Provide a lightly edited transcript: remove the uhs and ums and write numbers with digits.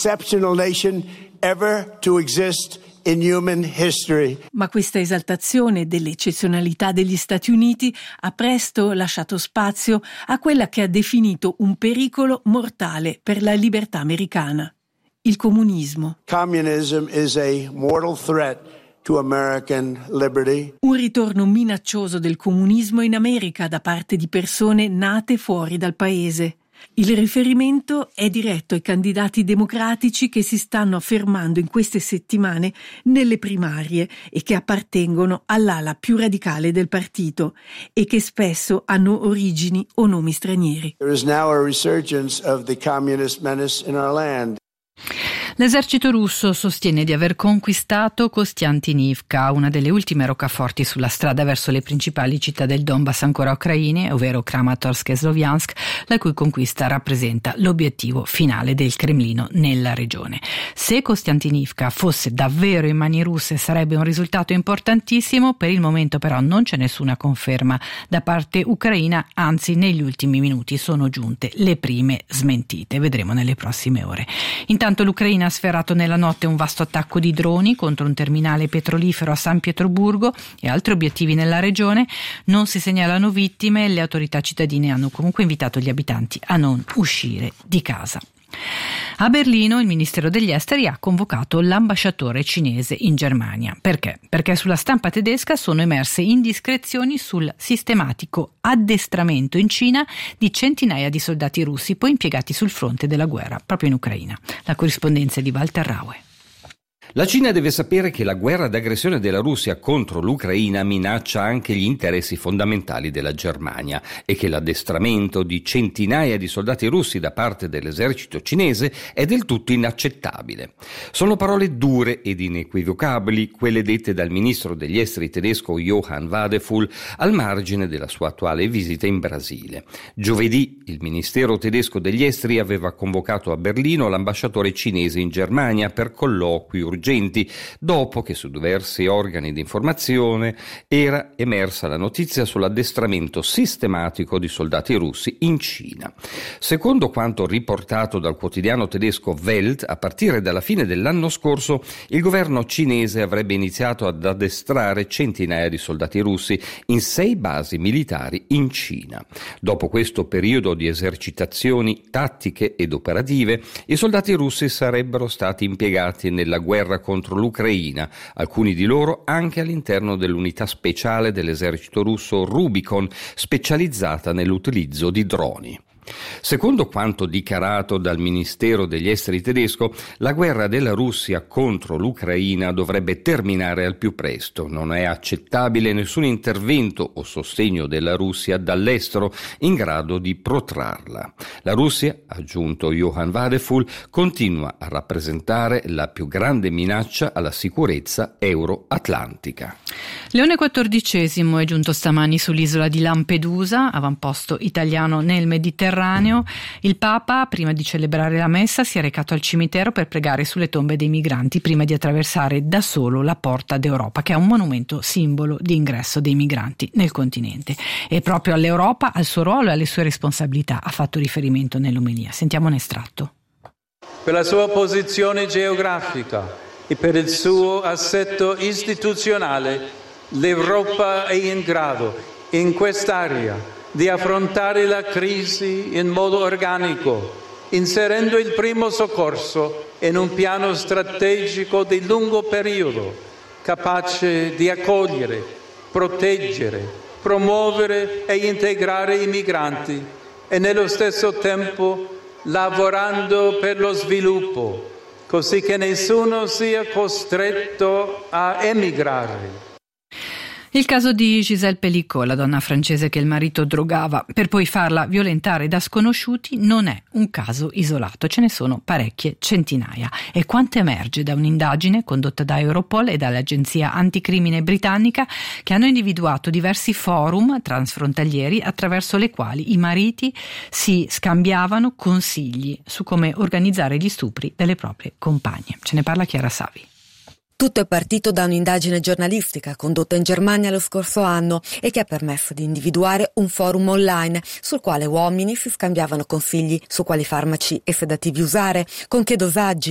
exceptional nation ever to exist in human history. Ma questa esaltazione dell'eccezionalità degli Stati Uniti ha presto lasciato spazio a quella che ha definito un pericolo mortale per la libertà americana: il comunismo. Communism is a mortal threat to American liberty. Un ritorno minaccioso del comunismo in America da parte di persone nate fuori dal paese. Il riferimento è diretto ai candidati democratici che si stanno affermando in queste settimane nelle primarie e che appartengono all'ala più radicale del partito e che spesso hanno origini o nomi stranieri. There is now a resurgence of the communist menace in our land. L'esercito russo sostiene di aver conquistato Kostiantynivka, una delle ultime roccaforti sulla strada verso le principali città del Donbass ancora ucraine, ovvero Kramatorsk e Sloviansk, la cui conquista rappresenta l'obiettivo finale del Cremlino nella regione. Se Kostiantynivka fosse davvero in mani russe sarebbe un risultato importantissimo. Per il momento però non c'è nessuna conferma da parte ucraina, anzi negli ultimi minuti sono giunte le prime smentite. Vedremo nelle prossime ore. Intanto l'Ucraina ha sferrato nella notte un vasto attacco di droni contro un terminale petrolifero a San Pietroburgo e altri obiettivi nella regione. Non si segnalano vittime, le autorità cittadine hanno comunque invitato gli abitanti a non uscire di casa. A Berlino il Ministero degli Esteri ha convocato l'ambasciatore cinese in Germania. Perché? Perché sulla stampa tedesca sono emerse indiscrezioni sul sistematico addestramento in Cina di centinaia di soldati russi poi impiegati sul fronte della guerra proprio in Ucraina. La corrispondenza è di Walter Raue. La Cina deve sapere che la guerra d'aggressione della Russia contro l'Ucraina minaccia anche gli interessi fondamentali della Germania e che l'addestramento di centinaia di soldati russi da parte dell'esercito cinese è del tutto inaccettabile. Sono parole dure ed inequivocabili quelle dette dal ministro degli esteri tedesco Johann Wadephul al margine della sua attuale visita in Brasile. Giovedì il ministero tedesco degli esteri aveva convocato a Berlino l'ambasciatore cinese in Germania per colloqui urgenti, dopo che su diversi organi di informazione era emersa la notizia sull'addestramento sistematico di soldati russi in Cina. Secondo quanto riportato dal quotidiano tedesco Welt, a partire dalla fine dell'anno scorso il governo cinese avrebbe iniziato ad addestrare centinaia di soldati russi in 6 basi militari in Cina. Dopo questo periodo di esercitazioni tattiche ed operative, i soldati russi sarebbero stati impiegati nella guerra contro l'Ucraina, alcuni di loro anche all'interno dell'unità speciale dell'esercito russo Rubicon, specializzata nell'utilizzo di droni. Secondo quanto dichiarato dal Ministero degli Esteri tedesco, la guerra della Russia contro l'Ucraina dovrebbe terminare al più presto. Non è accettabile nessun intervento o sostegno della Russia dall'estero in grado di protrarla. La Russia, ha aggiunto Johann Wadephul, continua a rappresentare la più grande minaccia alla sicurezza euro-atlantica. Leone XIV è giunto stamani sull'isola di Lampedusa, avamposto italiano nel Mediterraneo. Il Papa, prima di celebrare la messa, si è recato al cimitero per pregare sulle tombe dei migranti prima di attraversare da solo la Porta d'Europa, che è un monumento simbolo di ingresso dei migranti nel continente. E proprio all'Europa, al suo ruolo e alle sue responsabilità ha fatto riferimento nell'omelia. Sentiamo un estratto. Per la sua posizione geografica e per il suo assetto istituzionale, l'Europa è in grado, in quest'area, di affrontare la crisi in modo organico, inserendo il primo soccorso in un piano strategico di lungo periodo, capace di accogliere, proteggere, promuovere e integrare i migranti e nello stesso tempo lavorando per lo sviluppo, così che nessuno sia costretto a emigrare. Il caso di Gisèle Pelicot, la donna francese che il marito drogava per poi farla violentare da sconosciuti, non è un caso isolato, ce ne sono parecchie centinaia. E quanto emerge da un'indagine condotta da Europol e dall'agenzia anticrimine britannica, che hanno individuato diversi forum transfrontalieri attraverso le quali i mariti si scambiavano consigli su come organizzare gli stupri delle proprie compagne. Ce ne parla Chiara Savi. Tutto è partito da un'indagine giornalistica condotta in Germania lo scorso anno e che ha permesso di individuare un forum online sul quale uomini si scambiavano consigli su quali farmaci e sedativi usare, con che dosaggi